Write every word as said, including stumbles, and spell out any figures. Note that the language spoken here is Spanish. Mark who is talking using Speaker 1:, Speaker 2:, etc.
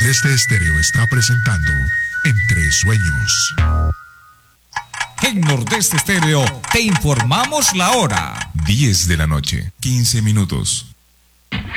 Speaker 1: Nordeste Estéreo está presentando Entre Sueños.
Speaker 2: En Nordeste Estéreo te informamos la hora.
Speaker 3: diez de la noche, quince minutos.